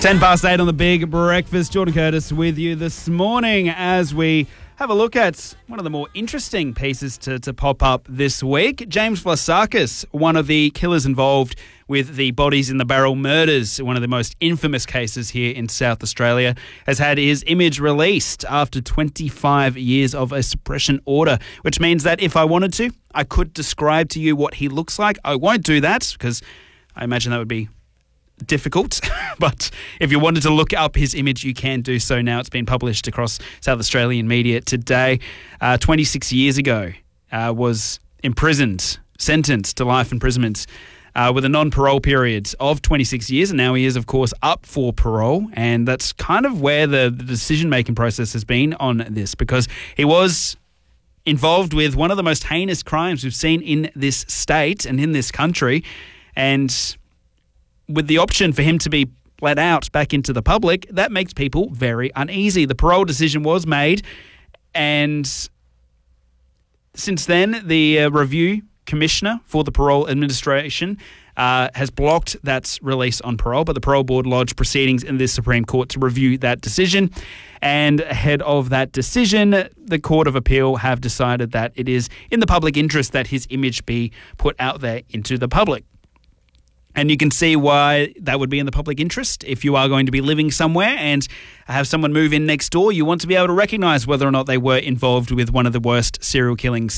10 past 8 on the Big Breakfast. Jordan Curtis with you this morning as we have a look at one of the more interesting pieces to pop up this week. James Vlassakis, one of the killers involved with the Bodies in the Barrel murders, one of the most infamous cases here in South Australia, has had his image released after 25 years of a suppression order, which means that if I wanted to, I could describe to you what he looks like. I won't do that because I imagine that would be difficult, but if you wanted to look up his image, you can do so now. It's been published across South Australian media today. 26 years ago, was imprisoned, sentenced to life imprisonment with a non-parole period of 26 years, and now he is, of course, up for parole, and that's kind of where the decision-making process has been on this, because he was involved with one of the most heinous crimes we've seen in this state and in this country, and with the option for him to be let out back into the public, that makes people very uneasy. The parole decision was made, and since then, the review commissioner for the parole administration has blocked that release on parole, but the parole board lodged proceedings in the Supreme Court to review that decision. And ahead of that decision, the Court of Appeal have decided that it is in the public interest that his image be put out there into the public. And you can see why that would be in the public interest. If you are going to be living somewhere and have someone move in next door, you want to be able to recognise whether or not they were involved with one of the worst serial killings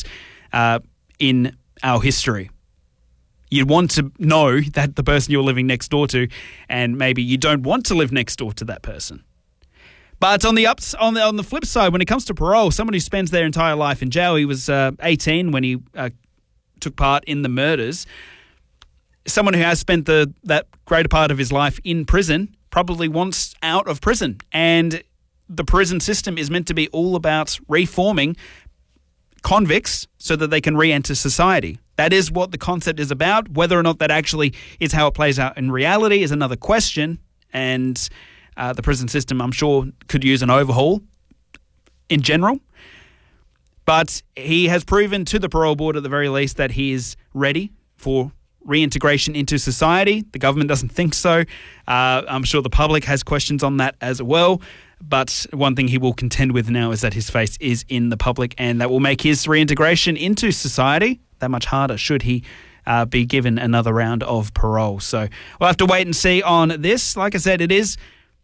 in our history. You'd want to know that the person you're living next door to, and maybe you don't want to live next door to that person. But on the flip side, when it comes to parole, someone who spends their entire life in jail, he was 18 when he took part in the murders. Someone who has spent that greater part of his life in prison probably wants out of prison. And the prison system is meant to be all about reforming convicts so that they can re-enter society. That is what the concept is about. Whether or not that actually is how it plays out in reality is another question. And the prison system, I'm sure, could use an overhaul in general. But he has proven to the parole board at the very least that he is ready for reintegration into society. The government doesn't think so. I'm sure the public has questions on that as well. But one thing he will contend with now is that his face is in the public, and that will make his reintegration into society that much harder should he be given another round of parole. So we'll have to wait and see on this. Like I said, it is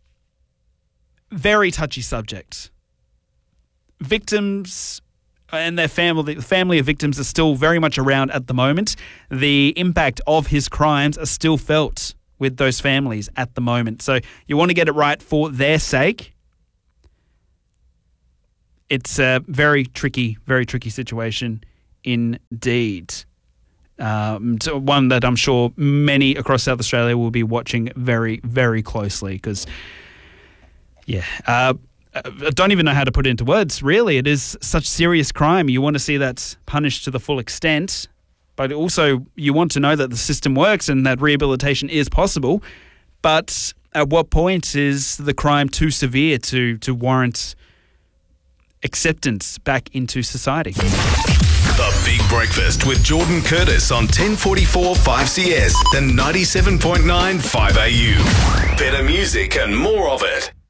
very touchy subject. Victims and their family, the family of victims are still very much around at the moment. The impact of his crimes are still felt with those families at the moment. So you want to get it right for their sake. It's a very tricky situation indeed. One that I'm sure many across South Australia will be watching very, very closely because, I don't even know how to put it into words, really. It is such serious crime. You want to see that punished to the full extent, but also you want to know that the system works and that rehabilitation is possible. But at what point is the crime too severe to warrant acceptance back into society? The Big Breakfast with Jordan Curtis on 1044 5CS and 97.9 5AU. Better music and more of it.